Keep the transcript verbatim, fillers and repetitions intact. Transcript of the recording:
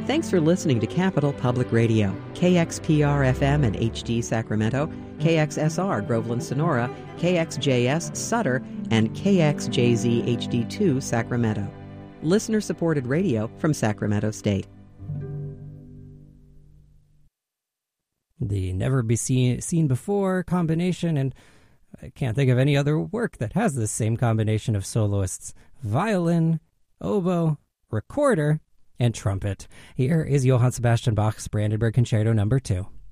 Thanks for listening to Capital Public Radio, K X P R F M and H D Sacramento, K X S R Groveland Sonora, K X J S Sutter, and K X J Z H D two Sacramento. Listener-supported radio from Sacramento State. The never be seen, seen before combination, and I can't think of any other work that has this same combination of soloists: violin, oboe, recorder, and trumpet. Here is Johann Sebastian Bach's Brandenburg Concerto number two.